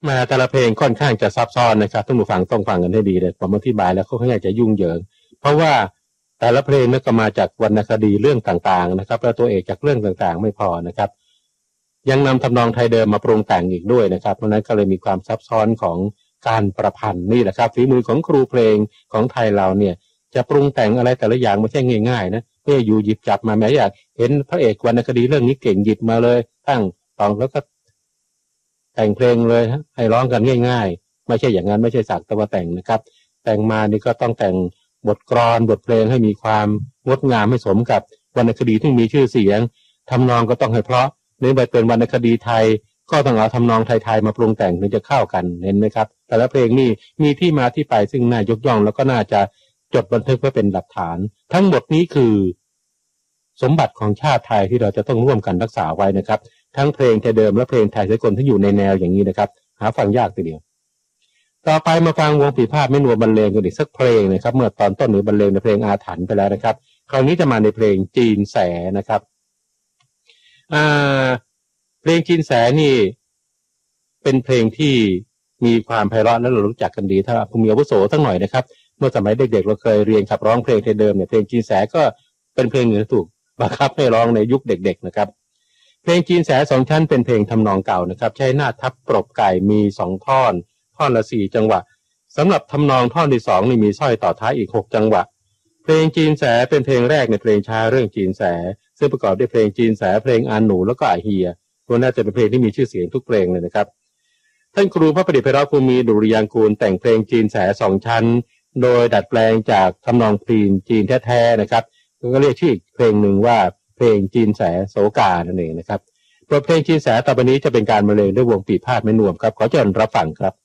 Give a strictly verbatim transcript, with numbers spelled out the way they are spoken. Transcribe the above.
มาแต่ละเพลงค่อนข้างจะซับซ้อนนะครับท่านผู้ฟังต้องฟังกันให้ดีเลยผมอธิบายแล้วค่อนข้างจะยุ่งเหยิงเพราะว่าแต่ละเพลงนั้นก็มาจากวรรณคดีเรื่องต่างๆนะครับแล้วตัวเอกจากเรื่องต่างๆไม่พอนะครับยังนำทำนองไทยเดิมมาปรุงแต่งอีกด้วยนะครับเพราะนั้นก็เลยมีความซับซ้อนของการประพันธ์นี่แหละครับฝีมือของครูเพลงของไทยเราเนี่ยจะปรุงแต่งอะไรแต่ละอย่างไม่ใช่ง่ายๆนะไม่อยู่หยิบจับมาแม้อยากเห็นพระเอกวรรณคดีเรื่องนี้เก่งหยิบมาเลยตั้งตองแล้วก็แต่งเพลงเลยให้ร้องกันง่ายๆไม่ใช่อย่างนั้นไม่ใช่สักแต่ว่าแต่งนะครับแต่งมานี่ก็ต้องแต่งบทกลอนบทเพลงให้มีความงดงามให้สมกับวรรณคดีที่มีชื่อเสียงทำนองก็ต้องให้เพราะในใบเป็นวรรณคดีไทยก็ต้องเอาทำนองไทยๆมาปรุงแต่งถึงจะเข้ากันเห็นไหมครับแต่ละเพลงนี่มีที่มาที่ไปซึ่งน่ายกย่องแล้วก็น่าจะจดบันทึกไว้เป็นหลักฐานทั้งหมดนี้คือสมบัติของชาติไทยที่เราจะต้องร่วมกันรักษาไว้นะครับทั้งเพลงไทยเดิมและเพลงไทยสากลที่อยู่ในแนวอย่างนี้นะครับหาฟังยากทีเดียวต่อไปมาฟังวงปีพาทย์ไม่นัวบรรเลงกันอีกสักเพลงนะครับเมื่อตอนต้นหรือบรรเลงในเพลงอาถรรพ์ไปแล้วนะครับคราวนี้จะมาในเพลงจีนแสนะครับอ่าเพลงจีนแสนี่เป็นเพลงที่มีความไพเราะและเรารู้จักกันดีถ้าผู้มีอาวุโสสักหน่อยนะครับเมื่อสมัยเด็กๆเราเคยเรียนขับร้องเพลงไทยเดิมเนี่ยเพลงจีนแสก็เป็นเพลงที่ถูกบังคับให้ร้องในยุคเด็กๆนะครับเพลงจีนแสสองชั้นเป็นเพลงทำนองเก่านะครับใช้หน้าทับปรบไก่มีสองท่อนท่อนละสี่จังหวะสำหรับทำนองท่อนที่สองนี่มีสร้อยต่อท้ายอีกหกจังหวะเพลงจีนแสเป็นเพลงแรกในเพลงช้าเรื่องจีนแสซึ่งประกอบด้วยเพลงจีนแสเพลงอาหนูแล้วก็อาเฮียตัวน่าจะเป็นเพลงที่มีชื่อเสียงทุกเพลงเลยนะครับท่านครูพระประดิษฐ์ไพเราะภูมิดุริยางกูลแต่งเพลงจีนแสสองชั้นโดยดัดแปลงจากทำนองเพลงจีนแท้ๆนะครับก็เรียกชื่ออีกเพลงหนึ่งว่าเพลงจีนแสโสกานั่นเองนะครับบทเพลงจีนแสต่อไปนี้จะเป็นการบรรเลงด้วยวงปีพาทย์แม่นวมครับขอเชิญรับฟังครับ